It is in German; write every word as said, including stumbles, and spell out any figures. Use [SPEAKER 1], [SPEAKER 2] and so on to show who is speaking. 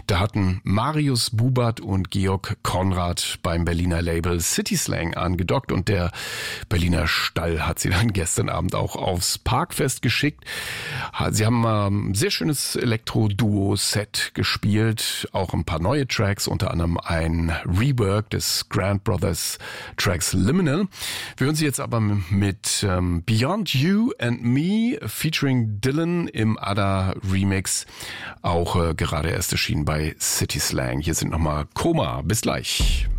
[SPEAKER 1] Da hatten Marius Bubert und Georg Konrad beim Berliner Label City Slang angedockt und der Berliner Stall hat sie dann gestern Abend auch aufs Parkfest geschickt. Sie haben ein sehr schönes Elektro-Duo-Set gespielt, auch ein paar neue Tracks, unter anderem ein Rework des Grand Brothers Tracks Liminal. Wir hören sie jetzt aber mit ähm, Beyond You and Me featuring Dylan im Ada Remix, auch äh, gerade erst erschienen bei City Slang. Hier sind nochmal Koma. Bis gleich.